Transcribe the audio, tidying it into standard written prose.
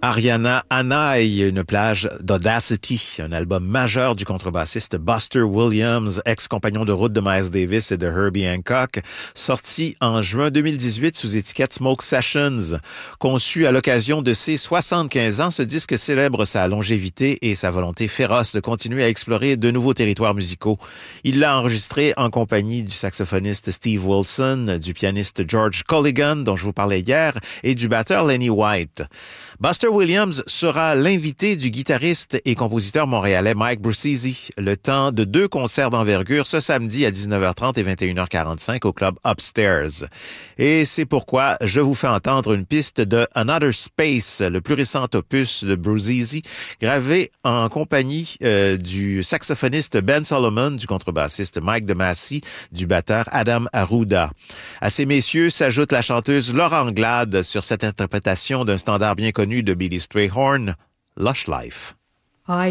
Ariana Anai, une plage d'Audacity, un album majeur du contrebassiste Buster Williams, ex-compagnon de route de Miles Davis et de Herbie Hancock, sorti en juin 2018 sous étiquette Smoke Sessions. Conçu à l'occasion de ses 75 ans, ce disque célèbre sa longévité et sa volonté féroce de continuer à explorer de nouveaux territoires musicaux. Il l'a enregistré en compagnie du saxophoniste Steve Wilson, du pianiste George Colligan, dont je vous parlais hier, et du batteur Lenny White. Buster Williams sera l'invité du guitariste et compositeur montréalais Mike Brucisi, le temps de 2 concerts d'envergure ce samedi à 19h30 et 21h45 au club Upstairs. Et c'est pourquoi je vous fais entendre une piste de Another Space, le plus récent opus de Brucisi, gravé en compagnie du saxophoniste Ben Solomon, du contrebassiste Mike DeMasi, du batteur Adam Arruda. À ces messieurs s'ajoute la chanteuse Laura Anglade sur cette interprétation d'un standard bien connu de Billy Strayhorn, Lush Life.